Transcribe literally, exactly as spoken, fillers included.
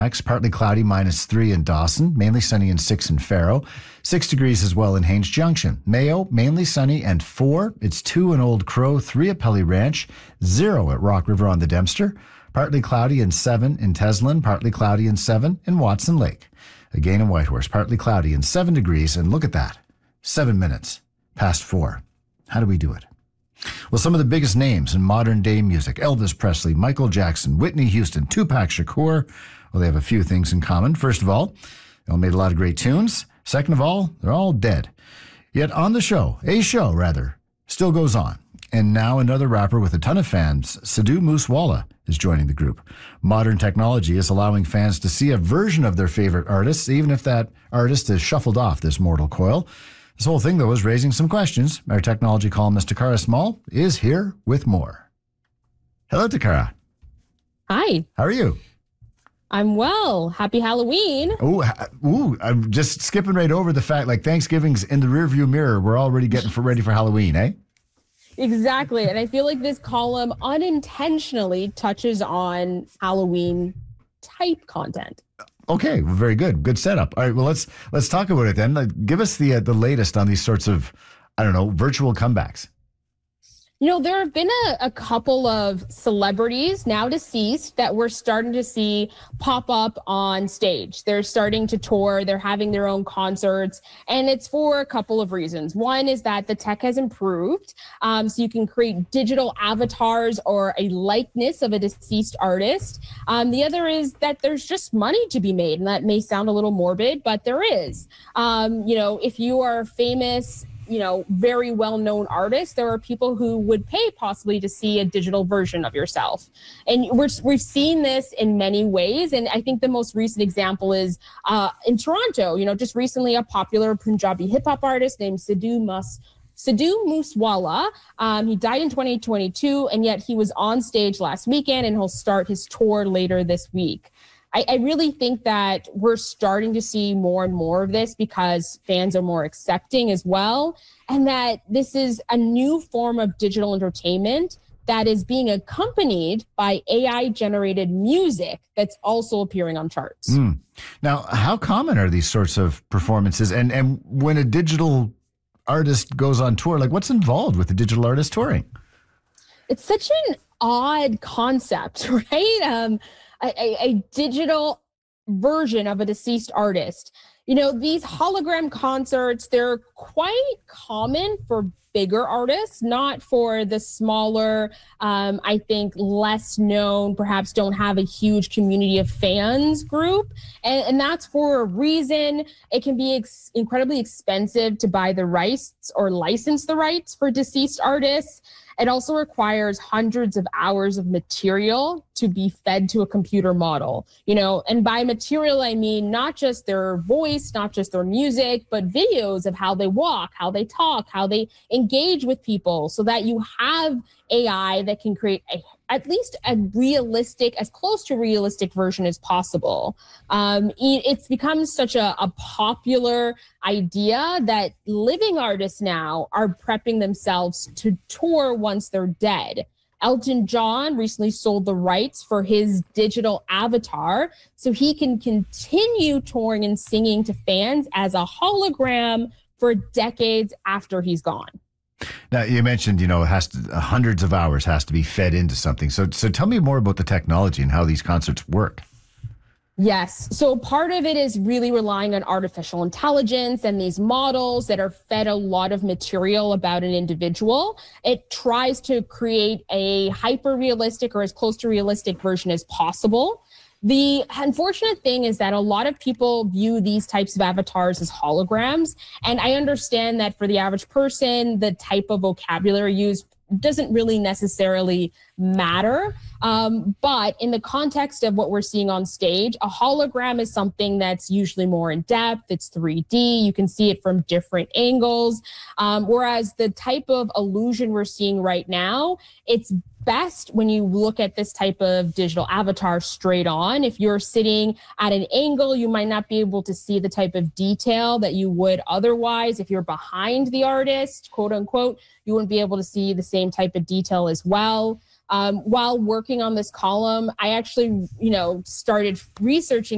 Next, partly cloudy, minus three in Dawson, mainly sunny and six in Faro. Six degrees as well in Haines Junction. Mayo, mainly sunny and four. It's two in Old Crow, three at Pelly Ranch, zero at Rock River on the Dempster. Partly cloudy and seven in Teslin, partly cloudy and seven in Watson Lake. Again in Whitehorse, partly cloudy and seven degrees. And look at that, seven minutes past four. How do we do it? Well, some of the biggest names in modern day music, Elvis Presley, Michael Jackson, Whitney Houston, Tupac Shakur, well, they have a few things in common. First of all, they all made a lot of great tunes. Second of all, they're all dead. Yet on the show, a show rather, still goes on. And now another rapper with a ton of fans, Sidhu Moosewala, is joining the group. Modern technology is allowing fans to see a version of their favorite artists, even if that artist is shuffled off this mortal coil. This whole thing, though, is raising some questions. Our technology columnist, Takara Small, is here with more. Hello, Takara. Hi. How are you? I'm well. Happy Halloween. Oh, ooh, I'm just skipping right over the fact, like, Thanksgiving's in the rearview mirror. We're already getting for ready for Halloween, eh? Exactly. And I feel like this column unintentionally touches on Halloween type content. Okay, well, very good. Good setup. All right, well, let's let's talk about it then. Like, give us the uh, the latest on these sorts of, I don't know, virtual comebacks. You know, there have been a, a couple of celebrities now deceased that we're starting to see pop up on stage. They're starting to tour. They're having their own concerts. And it's for a couple of reasons. One is that the tech has improved. Um, so you can create digital avatars or a likeness of a deceased artist. Um, the other is that there's just money to be made. And that may sound a little morbid, but there is. Um, you know, if you are famous, you know, very well-known artists, there are people who would pay possibly to see a digital version of yourself. And we're, we've seen this in many ways. And I think the most recent example is uh, in Toronto, you know, just recently a popular Punjabi hip hop artist named Sidhu Mus Sidhu Moosewala. Um, he died in twenty twenty-two, and yet he was on stage last weekend, and he'll start his tour later this week. I, I really think that we're starting to see more and more of this because fans are more accepting as well. And that this is a new form of digital entertainment that is being accompanied by A I-generated music that's also appearing on charts. Mm. Now, how common are these sorts of performances? And, and when a digital artist goes on tour, like what's involved with the digital artist touring? It's such an odd concept, right? Um, A, a, a digital version of a deceased artist. You know, these hologram concerts, they're quite common for bigger artists, not for the smaller, um, I think less known, perhaps don't have a huge community of fans group. And, and that's for a reason. It can be ex- incredibly expensive to buy the rights or license the rights for deceased artists. It also requires hundreds of hours of material to be fed to a computer model, you know, and by material, I mean, not just their voice, not just their music, but videos of how they walk, how they talk, how they engage with people so that you have A I that can create a, at least a realistic, as close to realistic version as possible. Um, it's become such a, a popular idea that living artists now are prepping themselves to tour once they're dead. Elton John recently sold the rights for his digital avatar so he can continue touring and singing to fans as a hologram for decades after he's gone. Now, you mentioned, you know, it has to, hundreds of hours has to be fed into something. So, so tell me more about the technology and how these concerts work. Yes. So part of it is really relying on artificial intelligence and these models that are fed a lot of material about an individual. It tries to create a hyper-realistic or as close to realistic version as possible. The unfortunate thing is that a lot of people view these types of avatars as holograms. And I understand that for the average person, the type of vocabulary used doesn't really necessarily matter. Um, but in the context of what we're seeing on stage, a hologram is something that's usually more in depth. It's three D. You can see it from different angles. Um, whereas the type of illusion we're seeing right now, it's best when you look at this type of digital avatar straight on. If you're sitting at an angle, you might not be able to see the type of detail that you would otherwise. If you're behind the artist, quote unquote, you wouldn't be able to see the same type of detail as well. Um, while working on this column, I actually, you know, started researching